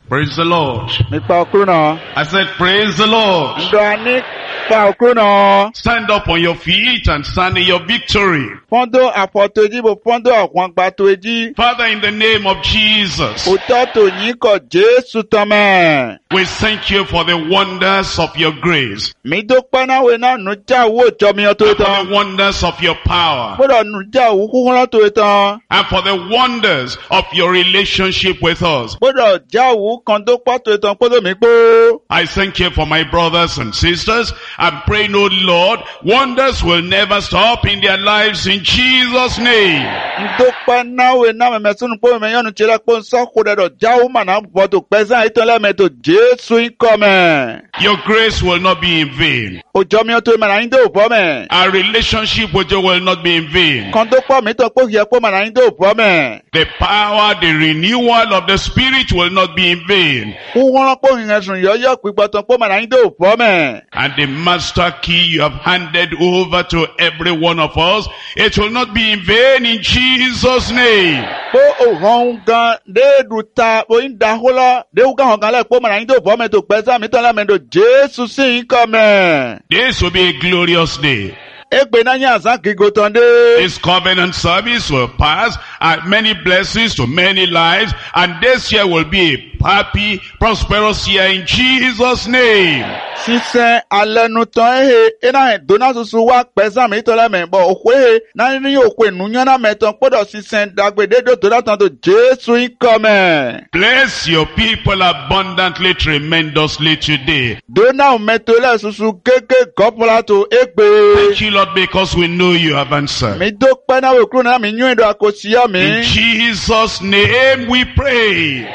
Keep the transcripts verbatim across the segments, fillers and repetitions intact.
Praise the Lord. Nípa okúrú náà. I said, praise the Lord. Ǹdọ́ nípa okúrú náà. Stand up on your feet and stand in your victory. Pọ́ndó àfọ̀tò èjì bò pọ́ndó àwọn àgbàtò èjì. Father, in the name of Jesus, Òtọ́ tò yín kọ̀ Jésù tọ́mẹ̀. we thank you for the wonders of your grace Mi dúpẹ́ náà wẹ̀ náà nù já owó ìjọ mi ọ̀tọ̀ and for ìtàn. the wonders of your power Gbọ́dọ̀ nù já owó kúkú lọ́tọ̀ ìtàn. and for the wonders of your relationship with us. Gbọ́dọ̀ já owó kan tó pọ́tò ìtàn kódò mi gbó. I thank you for my brothers and sisters. I'm praying, oh Lord, wonders will never stop in their lives in Jesus' name. Ndokpa nawe na memesunu po menyonu chira po nsoko dedo jawu mana boto pesa itole meto Jesu ikome. Your grace will not be in vain. Ojomi oto mana indo po me. Our relationship with you will not be in vain. Kondo po mi to po ye po mana indo po me. The power, the renewal of the Spirit will not be in vain. Uwon po hingesun yoyo pipoton po mana indo po me. And the master key you have handed over to every one of us, it will not be in vain in Jesus' name. Po ohon gan de duta po inda hola de uga hon gan le po mana indo po me to pesa mi to la me do Jesu si ikome. This will be a glorious day. Egbe na nya san kigotonde. This covenant service will pass and many blessings to many lives, and this year will be a happy, prosperous year in Jesus' name. Sísẹ́ alẹ́nutọ́ ehe ena dona susu wa pẹ̀sán mi tọ́lá mẹ́ bọ̀ òkú ehe náà ní òkú ènúyánná mẹ́tọ́ gbọ́dọ̀ sísẹ́ dàgbèdédò tó dátàn tó Jésù ikọ̀ mẹ́. Bless your people abundantly, tremendously today. Dona mẹ́tọ́ lẹ́ susu kéke gọ́pọ̀lá tó égbé. Thank you, Lord, because we know you have answered. Mi dó pẹ́ náà wèkúrú náà mi yún ìdó àkọsíyá mi. In Jesus' name we pray.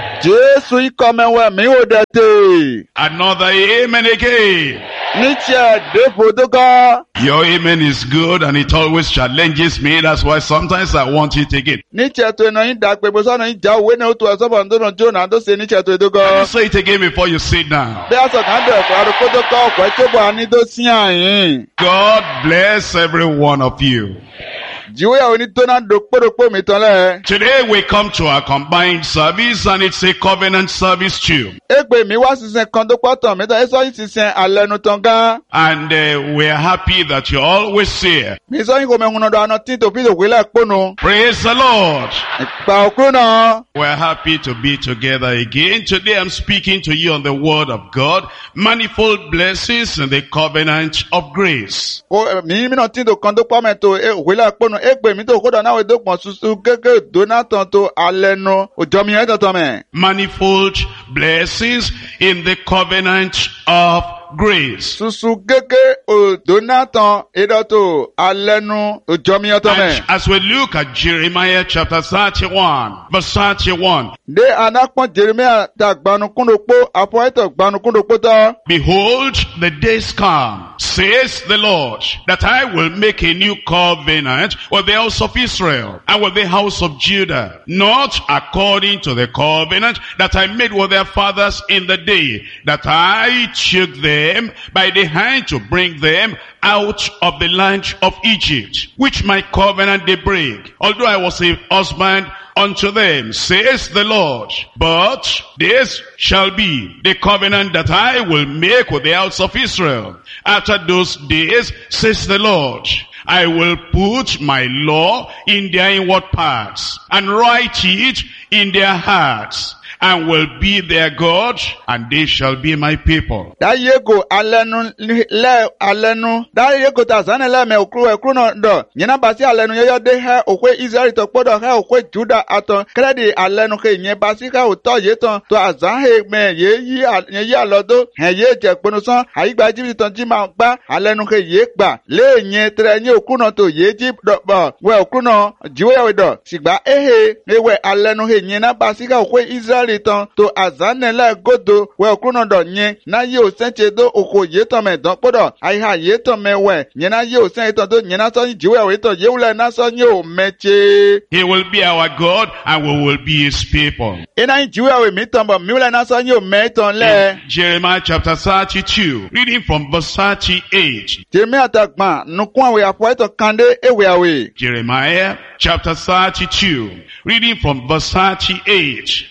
Jésù ikọ̀ mẹ́wẹ́ mi ò dẹ̀tẹ̀. Another amen again. Níṣẹ́ dèbò tó kọ́. Your amen is good and it always challenges me. That's why sometimes I want it again. Níṣẹ́ tó iná yín dà pé bó sọ́nà yín já òwe náà tó ẹ̀sọ́ bọ̀ nítorí Jónà tó ṣe níṣẹ́ tó tó Can kọ́. you say it again before you sit down? Bí a sọ kàn bẹ̀rẹ̀ pẹ̀lú àdókò tó kọ́ ọ̀pọ̀ tó bọ̀ ní tó sí àyín. God bless every one of you. Jíwé àwọn onítọ́nà dòpódòpó mi tán lẹ́. Today we come to our combined service and it's a covenant service too. Égbè mi wá sísẹ kan tó pọ̀tàn mi tán, ẹ sọ yín sísẹ alẹ́nu tán gán. And uh, we're happy that you're always here. Mi sọ yín kò mẹ́hun náà àná tí tòfin òkú ilẹ̀ pọ́nu. Praise the Lord. Ìgbà òkú náà. We're happy to be together again. Today I'm speaking to you on the word of God. Manifold blessings in the covenant of grace. Ó mi mi náà tí tò kan tó pọ̀ mẹ́ tó òkú ilẹ̀ pọ́nu. Égbè mi tó kódà náà wò dópọ̀ susu kéke Donatan tó alẹ́nu. Òjò mi yẹn tọ̀tọ̀ mẹ́. Manifold blessings in the covenant of grace. Susu kéke o Donatan ìdọ̀tò alẹ́nu òjò mi yẹn tọ̀ mẹ́. And as we look at Jeremiah chapter thirty-one, verse thirty-one. De anakpɔn Jeremia ta gbanukundokpo afɔ etɔ gbanukundokpo tɔ. Behold, the days come, says the Lord, that I will make a new covenant with the house of Israel and with the house of Judah, not according to the covenant that I made with their fathers in the day that I took them by the hand to bring them out of the land of Egypt, which my covenant they break, although I was a husband unto them, says the Lord. But this shall be the covenant that I will make with the house of Israel. After those days, says the Lord, I will put my law in their inward parts and write it in their hearts, and will be their God, and they shall be my people. Dayego alenu le alenu. Dayego tazane le me okru ekru no do. Nyina basi alenu yoyo de he okwe Israel to podo he okwe Judah aton. Kredi alenu ke nye basi ka uto yeton to azan he me ye yi ye yi alodo. He ye je ponu son. Ayi gba jibi ton ji ma gba alenu ke ye gba. Le nye tre nye okru no to ye ji do ba. We okru no jiwe we do. Sigba ehe ewe alenu he nyina basi ka okwe Israel ton to azanela godo we okuno do nye na ye osenche do oko ye ton me don podo ai ha ye ton me we nye na ye osen ton do nye na so jiwe we ton ye ule na so nye o meche. He will be our God and we will be his people. Ina jiwe we mi ton bo mi ule na so nye o me ton le. In Jeremiah chapter thirty-two, reading from verse thirty-eight. Jeremiah tagba nukun we apo eto kande ewe awe. Jeremiah chapter thirty-two, reading from verse thirty-eight. Jeremiah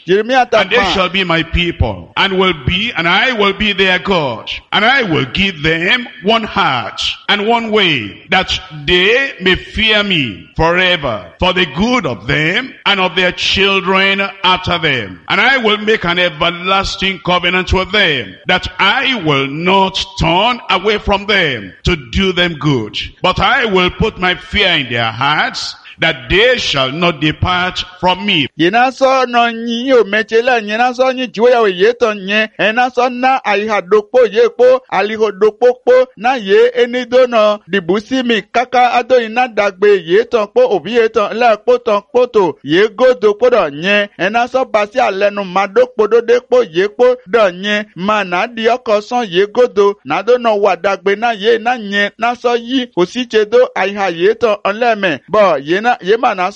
And they shall be my people, and will be, and I will be their God. And I will give them one heart and one way, that they may fear me forever, for the good of them and of their children after them. And I will make an everlasting covenant with them, that I will not turn away from them to do them good. But I will put my fear in their hearts, that they shall not depart from me. Yena so no nyi o mechela yena so nyi jiwe ya ye to nye ena so na aiha dokpo ye po aliho dokpo po na ye eni do no dibusi mi kaka ado ina dagbe ye to po obi ye to le po to po to ye go dokpo do nye ena so basi alenu madokpo do de po ye po do nye mana di okoson ye go do na do no wa dagbe na ye na nye na so yi osiche do aiha ye to onleme bo ye na Verse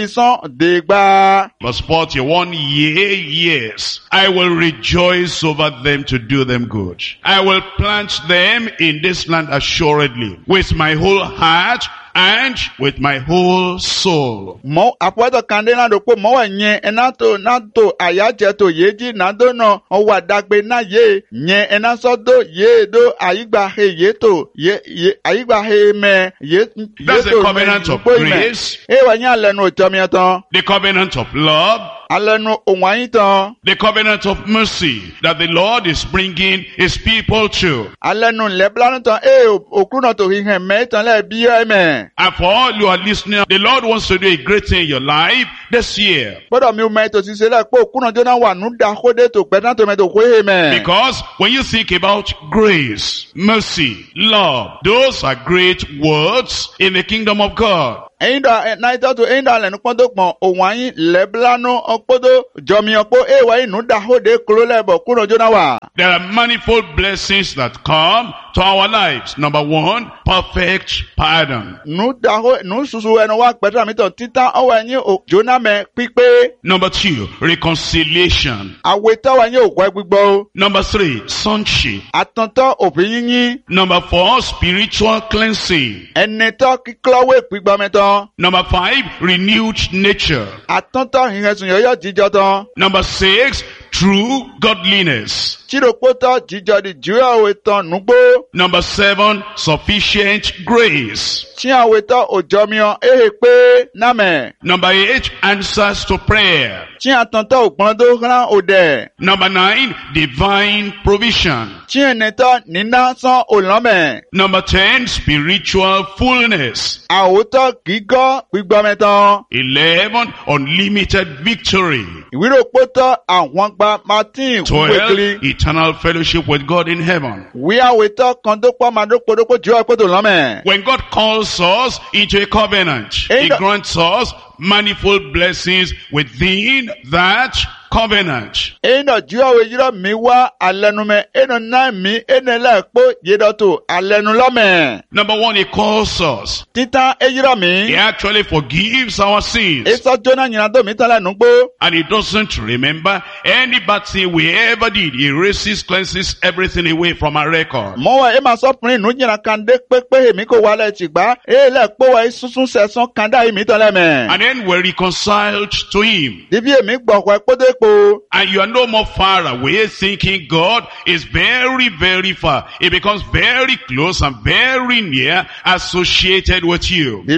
forty-one, yea, yes, I will rejoice over them to do them good. I will plant them in this land assuredly, with my whole heart and with my whole soul. Mo apodo kandena do po mo nye enato nato ayaje to yeji nado no owa dagbe na ye nye enaso do ye do ayigba he ye to ye ye ayigba he me ye. That's the covenant of grace. E wa nya lenu tomiaton. The covenant of love. The covenant of mercy that the Lord is bringing his people to. And for all you are listening, the Lord wants to do a great thing in your life this year. Because when you think about grace, mercy, love, those are great words in the kingdom of God. There are manifold blessings that come to our lives. Number one, perfect pardon. Number two, reconciliation. Number three, sonship. Number four, spiritual cleansing. Number five, renewed nature. Number six, true godliness. Number seven, sufficient grace. Number eight, answers to prayer. Number nine, divine provision. Number ten, spiritual fullness. Eleven, unlimited victory. Twelve, eternal fellowship with God in heaven. When God calls us into a covenant, He grants us manifold blessings within that covenant. Number one, He calls us. He actually forgives our sins. And He doesn't remember any bad thing we ever did. He erases, cleanses everything away from our record. And then we're reconciled to Him. And you are no more far away thinking God is very, very far. It becomes very close and very near, associated with you. In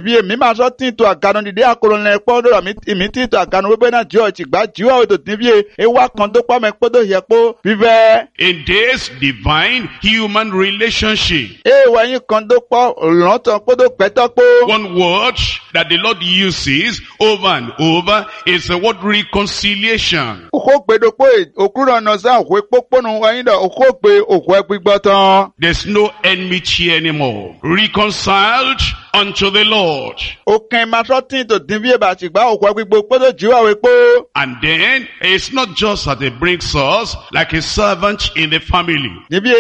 this divine human relationship, one word that the Lord uses over and over is the word reconciliation. There's no enmity anymore. Reconciled unto the Lord. And then it's not just that He brings us like a servant in the family.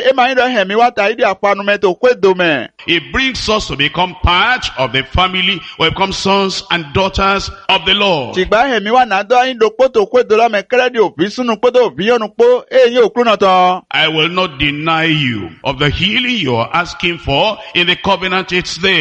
He brings us to become part of the family. We become sons and daughters of the Lord. I will not deny you of the healing you are asking for in the covenant. It's there.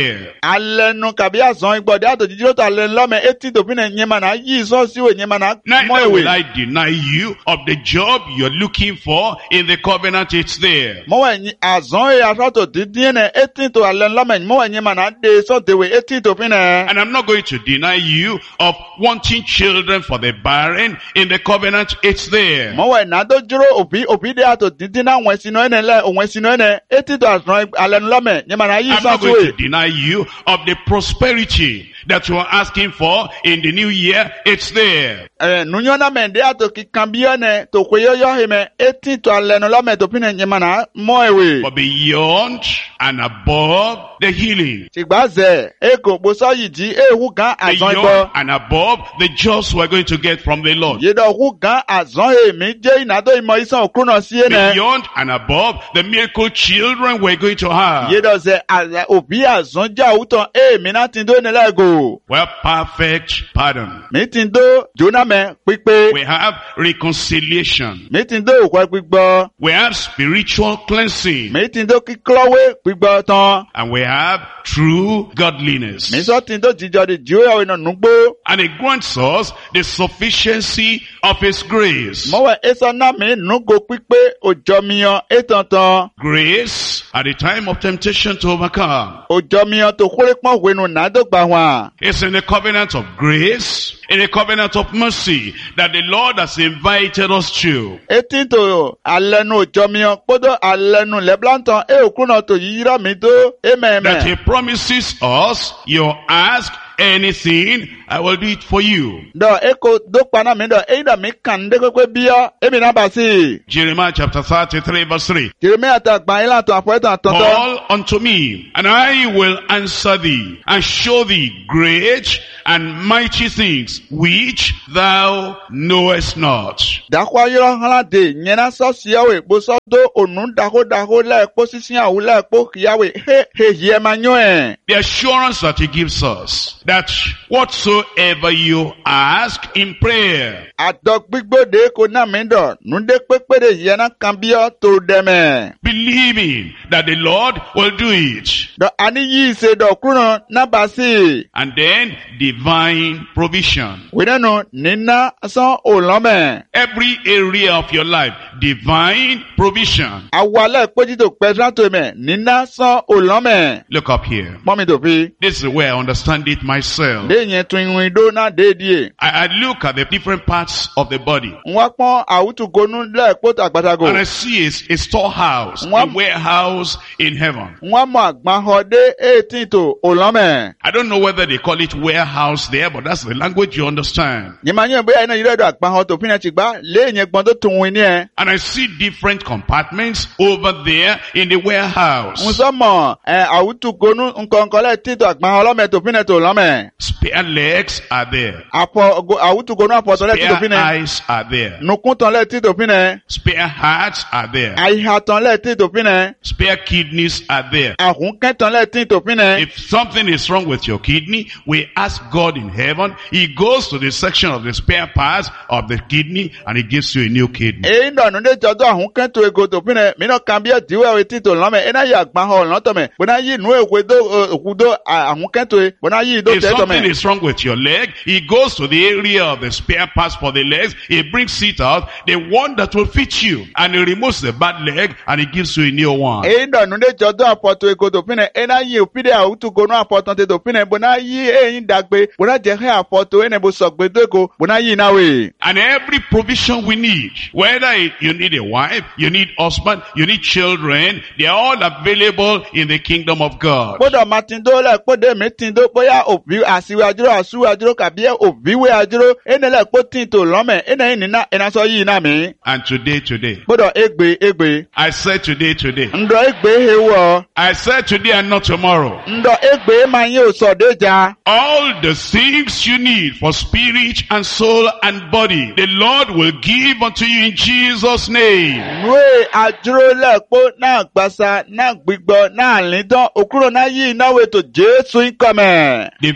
alẹ́nu kàbí àzán igbọ̀dẹ́ àtòjíjí ló tó alẹ́nu lọ́mẹ etí tòfin ẹ̀yẹ́ mà náà yí ìsọ́síwò ẹ̀yẹ́ mà náà mọ́ Neither ìwé. will I deny you of the job you're looking for in the covenant. It's there. mọ́wọ́ ẹ̀yìn àzán ẹ̀ asọ́tò dídín ẹ̀ etí tó alẹ́nu lọ́mẹ mọ́wọ́ ẹ̀yẹ́ mà náà dé sọ́tẹ̀wé etí tòfin ẹ̀. And I'm not going to deny you of wanting children for the barren in the covenant. It's there. mọ́wọ́ ẹ̀ náà tó dúró òbí òbí dé àtò dídín náà wọ́n ẹ̀sìn náà ẹ̀ lẹ́ òun ẹ̀sìn náà ẹ̀ etí tó àzán alẹ́nu lọ́mẹ ẹ̀yẹ́ mà náà yí I'm not going ìsọ́síwò. to deny you of the prosperity that you are asking for in the new year. It's there. ẹ̀ nunyọ́nà mẹ́ndé àtò kíkan bí ọ̀nẹ́ tó kó yọ́yọ́ hìmẹ́ etí tó alẹ́nu lọ́mẹ tòfin ẹ̀yẹ́ mà náà mọ́ ìwé. But beyond and above the healing, tìgbà zẹ̀ eko gbósọ́ yìí jí ewu gan àzán beyond igbó. and above the jobs we're going to get from the Lord, yédọ̀ hu gan àzán èmi jẹ́ ìnádó ìmọ̀ ìsàn òkúrúnà sí ẹnẹ. beyond and above the miracle children we're going to have, yédọ̀ zẹ̀ àzẹ̀ òbí àzán jẹ́ àwùtọ̀ èmi náà ti dó nílẹ̀ gò. well, perfect pardon. mi ti dó jónàmẹ́ pípé. We have reconciliation. mi ti dó òkú gbígbọ́. We have spiritual cleansing. mi ti dó kíkọ́wé gbígbọ́ tán. And we have true godliness. mi sọ ti dó jíjọ di jíwé ìnà nùgbó. And it grants us the sufficiency of His grace. mọ̀wẹ́ ẹ̀sọ́ náà mi nùgò pípé òjò miyan ètò tán. Grace at the time of temptation to overcome. òjò miyan tó kórè pọ́n wẹnu nàdọ́gba wọn. It's in the covenant of grace, in the covenant of mercy that the Lord has invited us to. etí tó alẹ́nu òjò miyan kpọ́dọ̀ alẹ́nu lẹ́blántàn ẹ̀ òkúrúnà tó yíyírọ̀ mi tó ẹ̀mẹ̀ẹ̀mẹ̀. That He promises us, you ask anything, I will do it for you. dɔ eko do kpana mi dɔ eyi dɔ mi kan de kpekpe bia emi na basi. Jeremiah chapter thirty-three verse three. jeremia ta gban yi la tɔ afɔ etan tɔntɔ. Call unto me, and I will answer thee, and show thee great and mighty things which thou knowest not. dakwa yɔrɔ hã de nyɛna sɔsiawe kposɔ do onu dahodaho lɛ kpo sisi awu lɛ kpo kiyawe he he yie ma nyɔɛ. The assurance that He gives us, that whatsoever you ask in prayer, adɔ gbigbo de ko na mi dɔ nude kpekpe de yɛna kan bia to dɛmɛ. believing that the Lord will do it, dɔ ani yi se dɔ kurun na basi. and then divine provision. wɛrɛnu nina sɔn o lɔmɛ. Every area of your life, divine provision. awalɛ kpojito pɛsɛn to mɛ nina sɔn o lɔmɛ. Look up here. mɔmi tó fi. This is the way I understand it myself. de yẹn tún ìwìn dó náà dé díẹ̀. I, I look at the different parts of the body, wọ́n pọ́n àwùtúgonu lẹ́ẹ̀kpọ́tò àgbàdàgò. and I see a, a storehouse, a One- warehouse in heaven. wọ́n mọ àgbàhọ́ dé eighteen tó òlọ́mẹ̀. I don't know whether they call it warehouse there, but that's the language you understand. yìí bóyá iná yìí lọ́dọ̀ àgbàhọ́ tó fi náà ti gbá léyìn gbọ́n tó tún wìn ní ẹ. And I see different compartments over there in the warehouse. n sọ mọ ẹ àwùtúgonu nkọ̀ǹkọ̀lẹ̀ títọ̀ àgbàhọ́ ọlọ́mẹ̀ tó fi náà tó lọ́mẹ̀. Spare legs are there. àpọ̀ àwùtúgonu àpọ̀tọ̀lẹ̀ títọ̀ fi Spare náà. eyes are there. nukuntọ̀lẹ̀ títọ̀ fi náà. Spare hearts are there. àyíhàtọ̀lẹ̀ títọ̀ fi náà. Spare kidneys are there. àhùnkẹ́tọ̀lẹ̀ títọ̀ fi náà. If something is wrong with your kidney, we ask God in heaven. He goes to the section of the spare parts of the kidney and He gives you a new kidney. èyí dọ̀nù dé jọjọ́ àhùnkẹ́tọ̀ ego tó fi náà mìíràn kan bí ẹ̀dínwó ẹ̀wẹ̀ títọ̀ lọ́mẹ̀ ẹ̀ náà yẹ àgbàhọ́ ọ̀lọ́tọ̀mẹ̀ bọ́nà yìí nù èkó òkúdó àhùnkẹ́tọ̀ bọ́nà yìí dó If something tẹ́tọ̀mẹ̀. is wrong with your leg, He goes to the area of the spare parts for the legs. He brings it out, the one that will fit you, and He removes the bad leg and He gives you a new one. èyí dọ̀nù dé jọjọ́ àpọ̀tọ̀ ego tó fi náà ẹ̀ náà yìí òpìdé àwùtúgonu àpọ̀tọ̀ tó fi náà bọ́nà yìí èyí dàgbé bọ́nà jẹ́ àpọ̀tọ̀ ẹ̀ náà bó sọ̀gbẹ́dẹ́go bọ́nà yìí náà wẹ̀. And every provision we need, whether it, you need a wife, you need husband, you need children, they are all available in the kingdom of God. gbọ́dọ̀ máa ti dó lẹ̀ kpọ́dọ̀ mi ti dó bóyá òbí àṣìwé àjúrò àṣìwé àjúrò kàbí òbíwé àjúrò ẹnì lẹ̀ kpọ́ tí tó lọ́mẹ̀ ẹnì yìí nínà ẹnà sọ yìí náà mi. And today, today, gbọ́dọ̀ egbe egbe. I said today, today, ńdọ̀ egbe hewọ́. I said today and not tomorrow. ńdọ̀ egbe máa yín òsọ̀ déjà. All the things you need for spirit and soul and body, the Lord will give unto you in Jesus' name. nùwé àjúrò lẹ̀ kpọ́ náà gbàsá náà gbígbọ́ náà lídán òkúrò náà yìí náà wẹ̀ tó jésù ń kọ́mẹ̀. Divine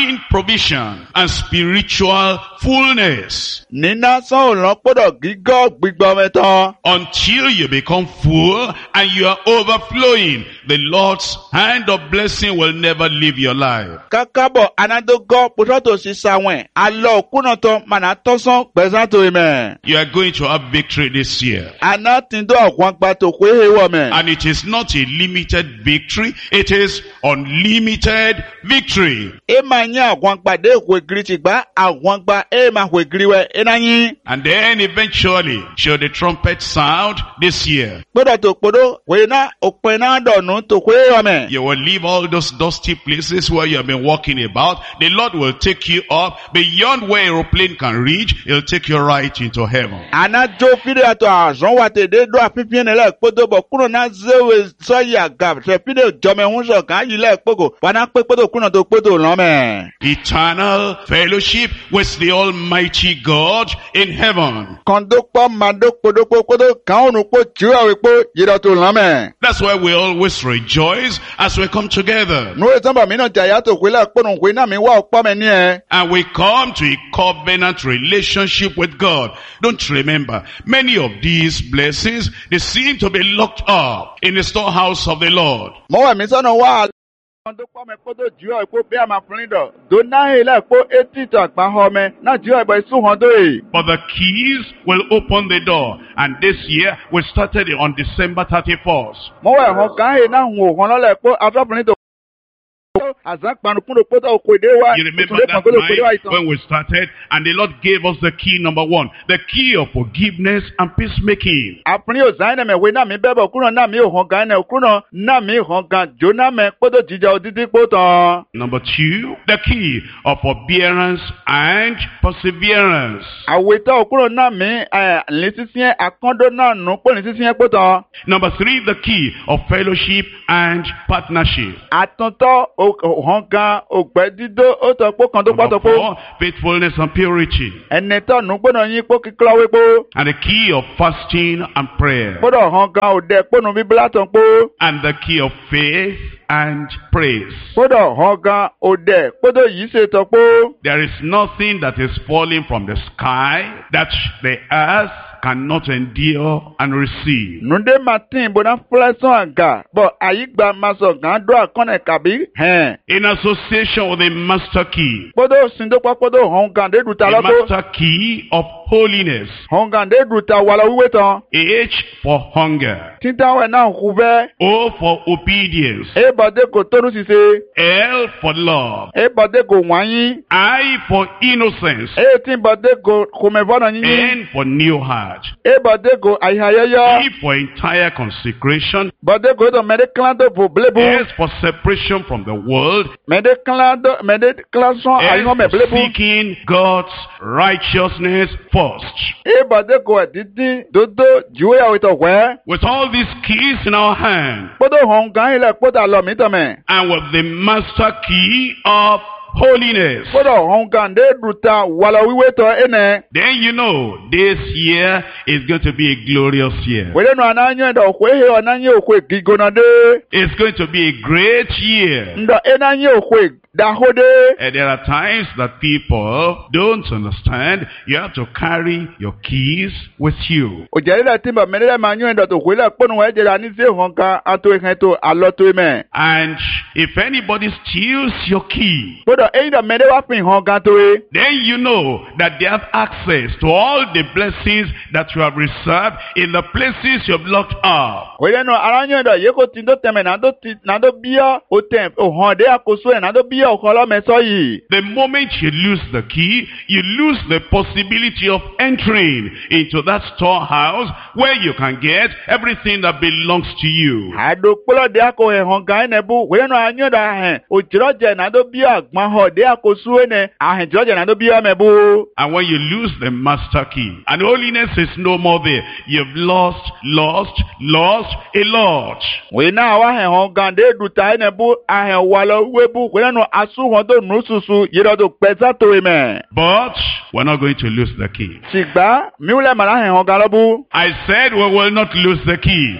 divine provision and spiritual fullness. Nina son lo podo gigo gbigbo metan. Until you become full and you are overflowing, the Lord's hand of blessing will never leave your life. Kakabo anadogo pototo si sawen. Alo kunoto manatoson bezato ime. You are going to have victory this year. Anatindo akwangba to kwehe wome. And it is not a limited victory, it is unlimited victory. Ema nya akwangba de kwegri tigba, akwangba ema kwegriwe enanyi. And then eventually, shall the trumpet sound this year. Podo to podo wena opena donu to kwehe wome. You will leave all those dusty places where you have been walking about. The Lord will take you up beyond where aeroplane can reach. He'll take you right into heaven. Anajo fide ato azon wate de do apipien ele podo bo kuno na zewe so ya gab se fide jome hunso kan yi le pogo wana pe podo kuno to podo lo me. Eternal fellowship with the Almighty God in heaven. Kondo po mando podo podo kan onu po jiwa we po yiro to lo me. That's why we always rejoice as we come together. No e tamba mi no jaya to kwela ponu kwe na mi wa opa me ni e. And we come to a covenant relationship with God. Don't remember, many of these blessings, they seem to be locked up in the storehouse of the Lord. Mo wa mi so no wa kondo po me podo jiwa ko be ama flindo. Do na ile po eti to agba ho me na jiwa bo isu hon do e. But the keys will open the door. And this year, we started on December thirty-first. Mo wa ho kan e na hu hon lo le po aflindo. You remember that night when we started and the Lord gave us the key number one, the key of forgiveness and peacemaking. Number two, the key of forbearance and perseverance. Number three, the key of fellowship and partnership. Number four, faithfulness and purity. And the key of fasting and prayer. And the key of faith and praise. There is nothing that is falling from the sky that the earth cannot endure and receive. In association with the master key. The master key of holiness. H for hunger. O for obedience. L for love. I for innocence. N for new heart. E for entire consecration. S for separation from the world. S for seeking God's righteousness first. With all these keys in our hand, and with the master key of holiness, then you know this year is going to be a glorious year. It's going to be a great year. And there are times that people don't understand. You have to carry your keys with you. And if anybody steals your key, then you know that they have access to all the blessings that you have reserved in the places you have locked up. The moment you lose the key, you lose the possibility of entering into that storehouse where you can get everything that belongs to you. And when you lose the master key, and holiness is no more there, you've lost, lost, lost a lot. But we're not going to lose the key. I said we will not lose the key.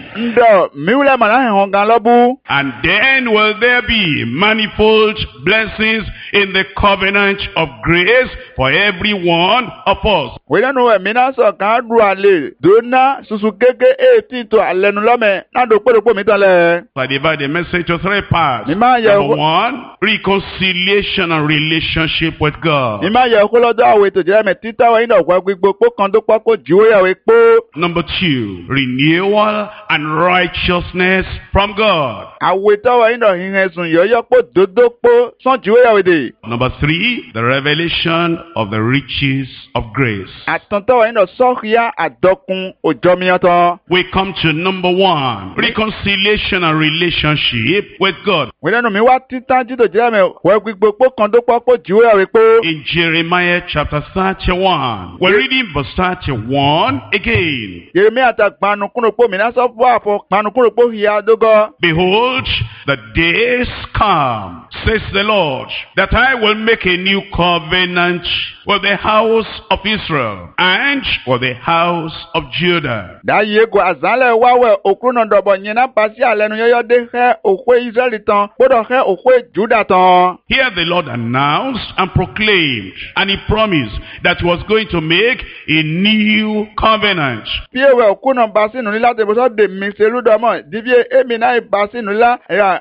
And then will there be manifold blessings in the covenant of grace for every one of us. Wíwẹ́nu ẹ̀mí náà sọ̀ ká dùn àlè dùnà susu kéke ètí tó àlẹ́nu lọ́mẹ̀ náà dò kpọ́dọ̀kpọ́ mi tán lẹ̀. I divide the message to three parts. Mi máa yẹ Number one, reconciliation and relationship with God. Mi máa yẹ kó lọ́dọ̀ àwọn ètò ìjẹ́rẹ́ mẹ́ títà wáyé náà wá gbígbó kó kan tó pọ́ kó jíwé yàwé pó. Number two, renewal and righteousness from God. Àwọn ètò wáyé náà hìhìn ẹ̀sùn yọ̀ọ́yọ́ pó dòdó pó sàn jíwé yàwé dè. Number three, the revelation of the riches of grace. Àtọ̀ntọ̀ wáyé náà sọ́ọ̀kìyà àdọ́kun òjò mi yàtọ̀. We come to number one, reconciliation and relationship with God. Wíwẹ́nu mi wá títà jídò ìjẹ́rẹ́ mẹ́ wá gbígbó kó kan tó pọ́ kó jíwé yàwé pó. In Jeremiah chapter thirty-one, we're reading verse thirty-one again. Yeremia ta gbanukunu po mi na sọ fún àfọ gbanukunu po hiya dógọ. Behold, the days come, says the Lord, that I will make a new covenant with the house of Israel and with the house of Judah. Dàyé go àzálẹ̀ wáwẹ̀ òkúrú náà dọ̀bọ̀ yẹn náà pàṣẹ àlẹ́nu yọ́yọ́ dé xẹ́ òkú Israẹli tán gbọ́dọ̀ xẹ́ òkú Juda tán. Here the Lord announced and proclaimed, and he promised that he was going to make a new covenant. Bí ewé òkú náà bá sínú lílá tẹ̀ bọ́sọ̀ dè mí ṣerú dọ́mọ̀ díbí èmi náà bá sínú lílá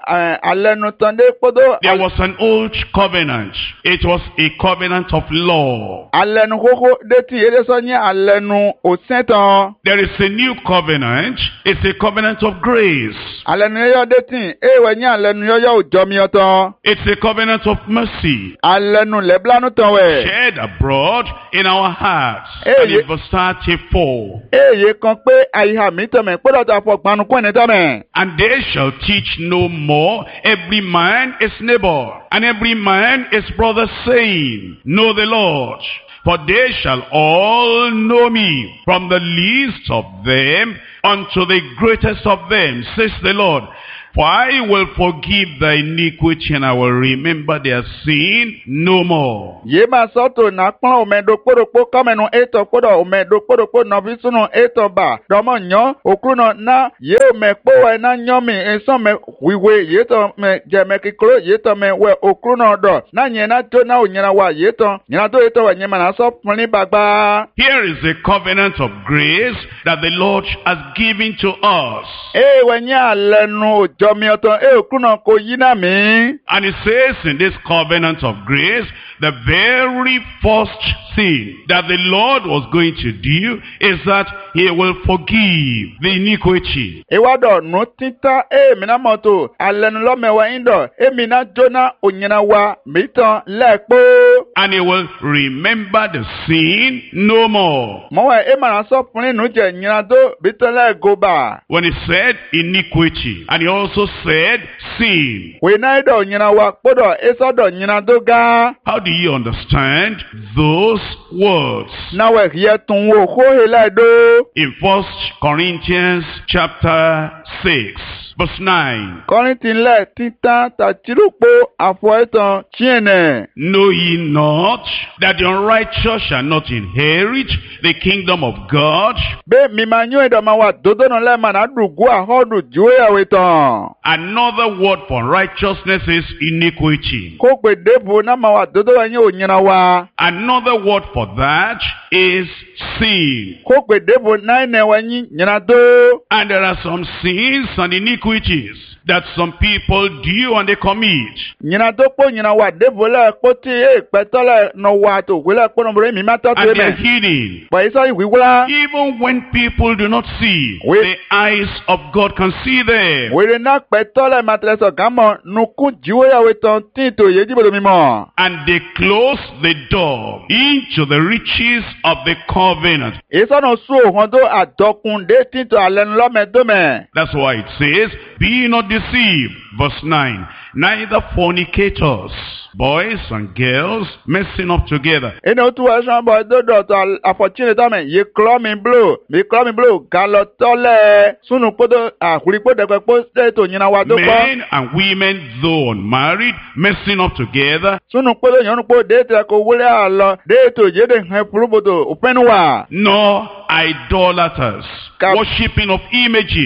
àlẹ́nu tán dé kpọ́dọ̀. There was an old covenant. It was a covenant of law. Àlẹ́nu kókó dé tí yéé sọ ní àlẹ́nu òsín tán. There is a new covenant. It's a covenant of grace. Àlẹ́nu yọ́yọ́ dé tí èèwẹ̀ ní àlẹ́nu yọ́yọ́ òjò mi yọ̀tọ̀. It's a covenant of mercy. Àlẹ́nu lẹ́bílánú tán wẹ̀. Shed abroad in our hearts. Hey, And in verse thirty-four. Èyí kan pé àyíká mi tọ̀mẹ̀ gbọ́dọ̀ tó àfọ̀ gbanukú ẹni tọ̀mẹ̀. And they shall teach no more every man his neighbor, and every man his brother, saying, Know the Lord. For they shall all know me, from the least of them unto the greatest of them, says the Lord. For I will forgive their iniquity, and I will remember their sin no more. Yé máa sọ́tò náà pọ́n òmèdò kpódòkpó kọ́mẹ̀nù ètò kpódò òmèdò kpódòkpó nọ̀bí súnù ètò bà dọ́mọ̀ nyọ́ òkúrú náà ná yé òmè kpówẹ̀ ná nyọ́ mi èsàn mẹ wíwé yé tọ́ mẹ jẹ̀mẹ̀ kíkúrò yé tọ́ mẹ wẹ̀ òkúrú náà dọ̀ ná nyẹ̀ ná tó ná ònyẹ̀nà wà yé tọ́ nyẹ̀nà tó yé tọ́ wẹ̀ nyẹ̀ mà ná sọ́ fúnni bàgbà. Here is the covenant of grace that the Lord has given to us. Ee wẹ̀ nyẹ̀ àlẹ́nu òjò mi ọ̀tọ̀ ee òkúrú náà kò yí náà mí. And it says in this covenant of grace, the very first thing that the Lord was going to do is that he will forgive the iniquity. Ìwádọ̀ nù títà èmi náà mọ̀tò àlẹ́nu lọ́mẹ̀wá ìdọ̀ èmi náà jóná ònyìnà wa mìtàn lẹ́ẹ̀kpó. And he will remember the sin no more. Mọ̀wá èmi náà sọ fún inú jẹ̀ nyìnà tó bìtàn lẹ́ẹ̀gọ́bà. When he said iniquity, and he also said sin. Wèé náà ìdọ̀ ònyìnà wa kpọ́dọ̀ èsọ̀dọ̀ nyìnà tó gá. How do you understand those words? Náà wẹ̀ yẹ tún wò kóhè láìdó. In First Corinthians chapter six, verse nine. Kọ́rìntì ńlẹ̀ títà tàtírùpó àfọ̀ ẹ̀tàn chíẹ̀nẹ̀. Know ye not that the unrighteous shall not inherit the kingdom of God? Bẹ́ẹ̀ mi máa yún ẹ̀dọ̀ máa wà dòdò náà lẹ́ẹ̀ma náà dùgú àhọ́dù ju ìyàwó tán. Another word for righteousness is iniquity. Kó pè débò náà máa wà dòdò wẹ̀ yín ònyìnà wa. Another word for that is sin. Kó pè débò náà ẹ̀nẹ̀ wẹ̀ yín nyìnà tó. And there are some sins and iniquities that some people do and they commit. Nyìnà tó kpó nyìnà wà débò lẹ̀ kpó tí èè pẹ̀tọ́ lẹ̀ nọ wà tó wí lẹ̀ kpó nọ̀bọ̀rọ̀ èmi má tọ́ tó And yẹ they're mẹ́. hidden. Pọ̀ ìsọ̀ ìwé wúlá. Even when people do not see, Oui. the eyes of God can see them. Wèrè náà pẹ̀tọ́ lẹ̀ màtẹ̀lẹ́sọ̀ gámọ̀ nukú jíwéyàwó tán tí ìtò yé jíbòdò mi mọ̀. And they close the door into the riches of the covenant. Ìsọ̀nà sùn òhun tó àdọ́kun dé tí ìtò àlẹ́nu lọ́mẹ̀dọ́mẹ̀. That's why it says, be not deceived. Verse nine. Neither fornicators, boys and girls, messing up together. Ene otu wa shan boy do do to afọchine to me ye klo mi blow mi klo mi blow galo tole sunu podo ahuri podo pe po se to nyina wa do po Men and women, though unmarried, messing up together. sunu podo yonu po de te ko wule alo de to je de he purubodo upenu wa Nor idolaters, Ka- worshipping of images,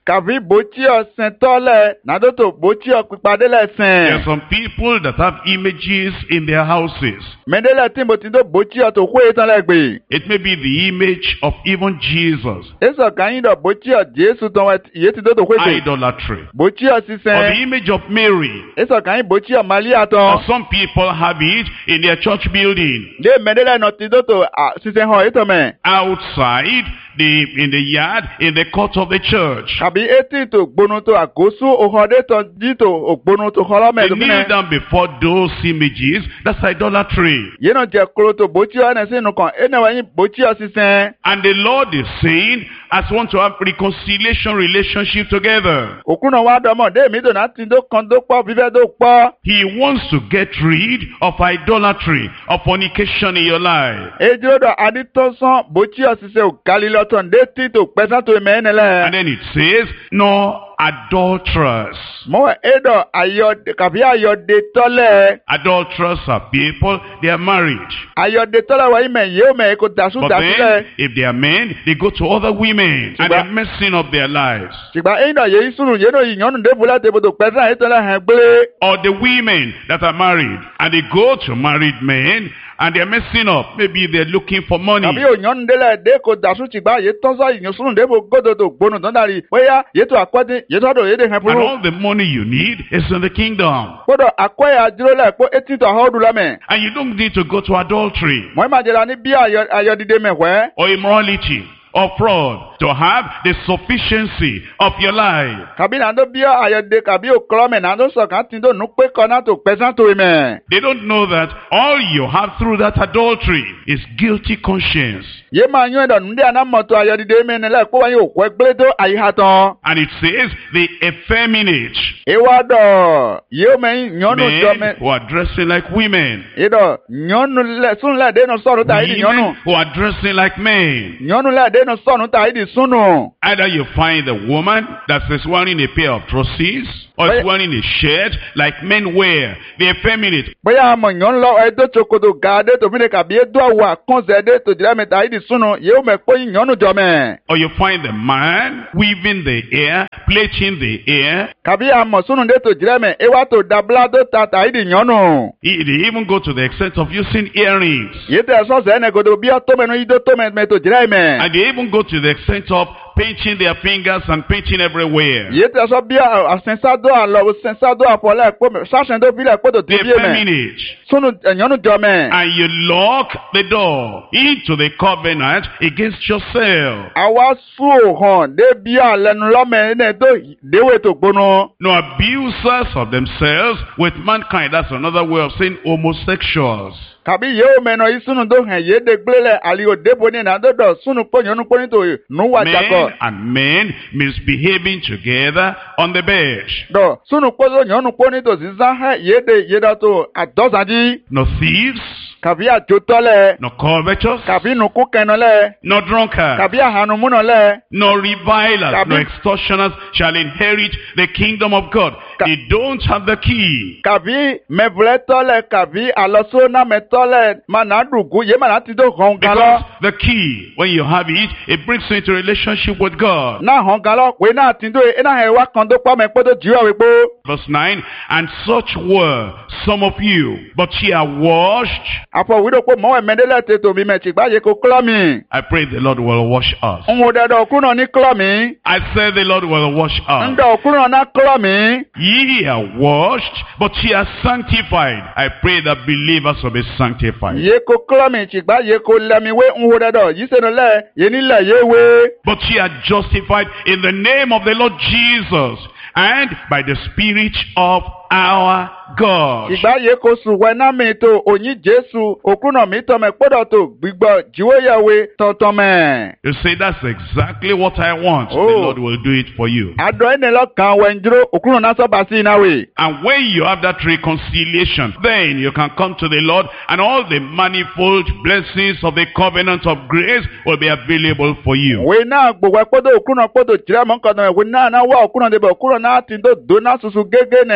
Kàbí bòtí ọ̀sìn tọ́lẹ̀ nàdótò bòtí ọ̀pìpàdé There lẹ́sìn. are some people that have images in their houses. Mẹ́ndẹ́lẹ̀ tí mo ti tó bòtí ọ̀tò kó etán lẹ́gbẹ̀ẹ́. It may be the image of even Jesus. Èso kan yín dọ̀ bòtí ọ̀ Jésù tán wẹ̀ yé ti tó tó kó ètè. Idolatry. Bòtí ọ̀ Or sísẹ́. the image of Mary. Èso kan yín bòtí ọ̀ Màlíà tán. Or some people have it in their church building. Dé mẹ́ndẹ́lẹ̀ nọ ti tó tó sísẹ́ hàn ètò mẹ́. Outside, the in the yard, in the court of the church. Kàbí etí tó gbónú tó àkóso òhòdé tó dí tó ògbónú tó They kọ́lọ́mẹ̀ tó kneel fúnẹ̀. down before those images. That's idolatry. Yéé náà jẹ́ kúrò tó bòtí ọ̀ ẹ̀nà sínú kan ẹ̀nà wẹ̀yìn bòtí ọ̀ sísẹ́. And the Lord is saying, as we want to have reconciliation relationship together, Òkúnà wa dọ̀mọ̀ dé mi tó náà ti tó kan tó pọ̀ fífẹ́ tó pọ̀. He wants to get rid of idolatry, of fornication in your life. Ejúlódò adítọ́sán bòtí ọ̀ sísẹ́ òkàlí lọ́tọ̀ ndé tí tó pẹ́sán tó mẹ́ ẹ̀nà lẹ̀. And then it says, no adulterers. Mọ̀wé ẹ̀dọ̀ ayọ̀ kàbí ayọ̀dé tọ́lẹ̀. Adulterers are people, they are married. Ayọ̀dé tọ́lẹ̀ wọ̀nyí mẹ̀ yéé mẹ̀ kó dàsú But dàsú lẹ̀. then, if they are men, they go to other women and they're messing up their lives. Ṣùgbọ́n ẹ̀yin náà yéé sùnù yéé náà ìyànnù débùlẹ̀ tèbòtò pẹ́sán ètò ẹ̀ hàn gbélé. Or the women that are married and they go to married men and they're messing up. Maybe they're looking for money. Kàbí òyìnbó délẹ̀ dé kò dàsú ṣùgbọ́n yéé tọ́sọ́ ìyàn sùnù débò gbọ́dọ̀ tó gbónú tó ń darí. Bóyá yéé tó àkọ́dé yéé tó àdó yéé dé hàn And fúru. all the money you need is in the kingdom. Gbọ́dọ̀ àkọ́yà àdúrólẹ̀ pé etí tó àhọ́dù lọ́mẹ̀. And you don't need to go to adultery Mọ̀ ẹ́ máa jẹ́ra ní bí ayọ̀dídé mẹ̀wẹ́. or immorality or fraud to have the sufficiency of your life. Kàbí nàdó bí ayọ̀dé kàbí òkúrọ́mẹ̀ nàdó sọ̀kan tí tó nù pé kọ́ náà tó pẹ́sán tó mẹ̀. They don't know that all you have through that adultery is guilty conscience. Yé máa yún ẹ̀dọ̀ nùdí àná mọ̀tò ayọ̀dídé mẹ́rin lẹ̀ kó wáyé òkú ẹgbẹ́ tó àyíká tán. And it says the effeminate Ewa dọ̀ yéé mẹ́yìn yọ̀nù jọ mẹ́. men who are dressing like women. Idọ̀ yọ̀nù lẹ̀ sùn lẹ̀ dénú sọ̀rọ̀ tà ìdí yọ̀nù. Women who are dressing like men. Yọ̀nù lẹ̀ dénú sọ̀rọ̀ tà ìdí súnù. Either you find a woman that is wearing a pair of trousers or is But- wearing a shirt like men wear. The effeminate. Bóyá àmọ̀ yọ̀nù lọ ẹ̀dọ́ tsokoto gàdé tòmínì kàbí ẹ̀dọ́ àwọ̀ àkànṣe ẹ̀dẹ́ tòjìlẹ̀ mi tà ìdí súnù yéé mẹ́ pé yọ̀nù jọ mẹ́. Or you find the man weaving the hair, plaiting the hair. Kàbí àmọ̀ súnù dé tòjìlẹ̀ mẹ́ ewa tó dabla tó ta tà ìdí yọ̀nù. He- They even go to the extent of using earrings. Yéé tẹ̀ sọ́sẹ̀ ẹ̀nẹ̀ gòdò bí ọ́ tó mẹ́nu yídó tó mẹ́ tòjìlẹ̀ mẹ́. And they even go to the extent of painting their fingers and painting everywhere. Yéé tẹ̀ sọ́ bí àsẹ̀nsádọ́ àlọ́ sẹ̀nsádọ́ àpọ̀lẹ̀ pọ̀ sáṣẹ̀ tó fi lẹ̀ pọ̀ tó The ti bí mẹ́. effeminate. Súnù ẹ̀yọ́nù jọ mẹ́. And you lock the door into the covenant against yourself. Àwa sùn hàn débi àlẹ́nu lọ́mẹ ẹ̀nẹ́ tó déwé tó gbóná. No abusers of themselves with mankind. That's another way of saying homosexuals. Kàbí yéé mẹ́nà yìí súnù tó hàn yéé dé gbélé àlìyò débò ní ìnàdọ́dọ̀ súnù pọ̀ yọ̀nù pọ̀ nítorí nùwà jàkọ̀. Men and men misbehaving together on the bed. Dọ̀ súnù pọ̀ tó yọ̀nù pọ̀ nítorí sáhẹ́ yéé dé yéé dá tó àdọ́sàdí. No thieves, Kàbí àjòtọ́lẹ̀. no covetous, Kàbí nùkú kẹnulẹ̀. no drunkards, Kàbí àhànùmúnulẹ̀. no revilers, Kabi- no extortioners shall inherit the kingdom of God. Ka- They don't have the key. Kàbí mẹ̀bùlẹ́tọ́lẹ̀ kàbí àlọ́sọ́nàmẹ́tọ́lẹ̀ mànàdùkú yéé mànà ti tó hàn Because galọ́. the key, when you have it, it brings you into relationship with God. Náà hàn galọ́ pé náà ti tó yé náà ẹ̀ wá kan tó pọ̀ mẹ́ pé tó jíwọ́ wípé. Verse nine, and such were some of you, but ye are washed. Àfọwídò pé mọ́wẹ́ mẹ́ndẹ́lẹ̀ tètò mi mẹ́tì gbáyé kó kílọ̀ mi. I pray the Lord will wash us. Ń wo dẹ́dọ̀ òkúrò ní kílọ̀ mi. I say the Lord will wash Ń us. dọ̀ òkúrò náà kílọ̀ mi. Ye are washed, but ye are sanctified. I pray that believers will be sanctified. Yé kó kílọ̀ mi tìgbà yé kó lẹ́mi wé ń wo dẹ́dọ̀ yìí sẹ́nu lẹ̀ yé nílẹ̀ yé wé. But ye are justified in the name of the Lord Jesus and by the Spirit of our God. Ìgbà yé kó sùn wẹ́ náà mi tó òyìn Jésù òkúrò mi tọ́ mẹ́ gbọ́dọ̀ tó gbígbọ́ jíwéyàwé tọ̀tọ̀ mẹ́. You say, that's exactly what I want. Oh. The Lord will do it for you. Àdó ẹni lọ́kàn wẹ̀ ń dúró òkúrò náà sọ́ba sí iná wè. And when you have that reconciliation, then you can come to the Lord and all the manifold blessings of the covenant of grace will be available for you. Wé náà gbogbo ẹ̀kpọ́dọ̀ òkúrò náà kpọ́dọ̀ tìrẹ́ mọ́ nkọ́dọ̀ wé náà náà wá òkúrò débẹ̀ òkúrò náà ti tó dó náà susu gégé nẹ wé náà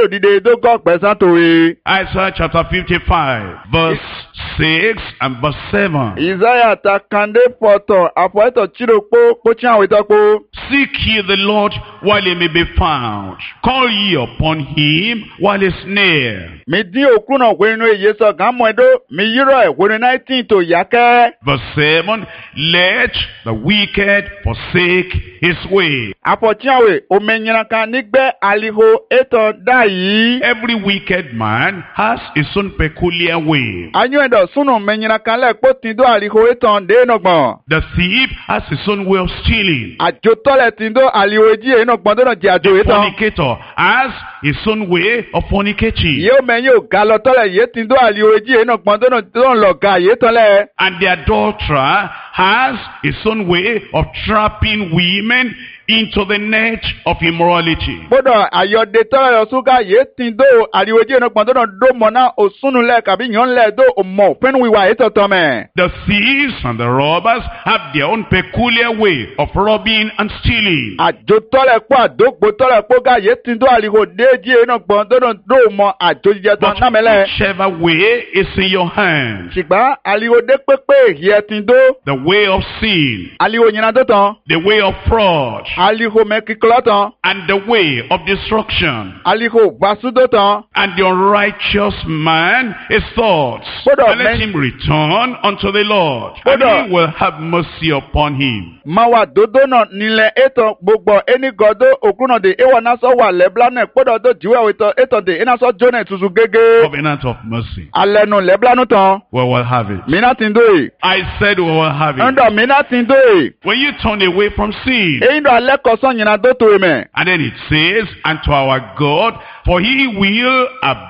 lò dìde tó gọ́ pẹ̀sán tòwe. Isaiah chapter fifty-five, verse six and verse seven. Isaiah ta kande pọ̀tọ̀ àpọ̀ẹ́tọ̀ tìrò pó kó tí àwọn ìtọ́ pó. Seek ye the Lord while he may be found. Call ye upon him while he is near. Mi dín òkú náà wé inú èyí sọ gán mọ́ ẹ̀dọ́ mi yírọ̀ ẹ̀ wé nineteen tó yá kẹ́. Verse seven, let the wicked forsake his way. Àpọ̀tíyàwó òmìnira kan nígbẹ́ àlìhò ètò dá yìí. Every wicked man has his own peculiar way. Ayún ẹ̀dọ̀ súnù òmìnira kan lẹ́ẹ̀kpó tìǹdó àlìhò ètò dénúgbọ̀n. The thief has his own way of stealing. Àjòtọ́lẹ̀ tìǹdó àlìhò èjì ènúgbọ̀n tó nà jẹ́ àjò The ètò. fornicator has his own way of fornicating. Yóò mẹ́yìn ògá lọ tọ́lẹ̀ yé tìǹdó àlìhò èjì ènúgbọ̀n tó nà tó nà lọ gà yé tọ́lẹ̀. And the adulterer has his own way of trapping women into the net of immorality. Gbọ́dọ̀ àyọ̀dé tọ́lẹ̀ yọ súgà yé tìǹdó àlìhò èjì ènúgbọ̀n tó nà dó mọ̀nà òsúnulẹ̀ kàbí yọ̀nlẹ̀ dó òmò pẹ́nu wíwá ètò tọ́mẹ̀. The thieves and the robbers have their own peculiar way of robbing and stealing. Àjòtọ́lẹ̀ pọ̀ àdógbòtọ́lẹ̀ pọ̀ gà yé tìǹdó àlìhò déjì ènúgbọ̀n tó nà dó mọ̀ àjòjìjẹ tán But námẹ́lẹ̀. whichever way is in your hand, Ṣùgbọ́n àlìhò dé pépé yẹ tìǹdó the way of sin, àlìhò yìnyín tó tán. the way of fraud, Àlìhò mẹ́kíkọ́lọ́ tán. and the way of destruction, Àlìhò gbàsúdó tán. and the unrighteous man his thoughts, Gbọ́dọ̀ and let mẹ́- him return unto the Lord, and Gbọ́dọ̀- he will have mercy upon him. Mawa dodo náà nílẹ̀ ètò gbogbo ẹnìgọ́dọ̀ òkúnà dé ewa náà sọ wà lẹ́bla náà kpọ́dọ̀ tó jíwẹ́ ètò ètò dé iná sọ jóná tuntun gégé. Covenant of mercy. Alẹ́nu lẹ́bla nù tán. We will have it. Mìíràn ti ń dó yìí. I said we will have it. Ńdọ̀ mìíràn ti ń dó yìí. When you turn away from sin, Èyí dọ̀ alẹ́ kọ̀sán yìnyín tó tó mẹ́. and then it says, and to our God, for he will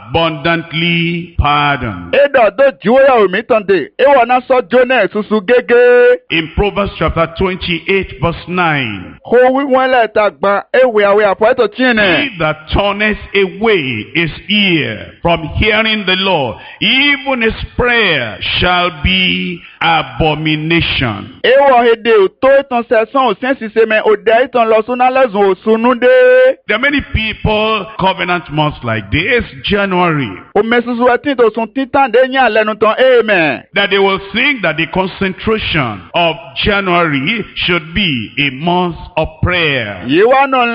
abundantly pardon. Èdọ̀ tó jíwẹ́ yà omi tán dé ewa náà sọ jóná tuntun gégé. In Proverbs chapter twenty-eight verse nine, Kó wíwọ́n lẹ̀ ta gbọ́n ewé àwẹ̀ àpò ètò tíyẹn nẹ̀. he that turneth away his ear from hearing the law, even his prayer shall be abomination. Ewa hede òtó ìtàn sẹ̀sán òsín ṣiṣẹ́ mẹ́ òde ìtàn lọ sún nálẹ́sùn òsùnú dé. There are many people, covenant months like this, January, Òmèsùsù ẹtí tó sun títàn dé yín àlẹ́nu tán amen. that they will think that the concentration of January should be a month of prayer. Yìí wá náà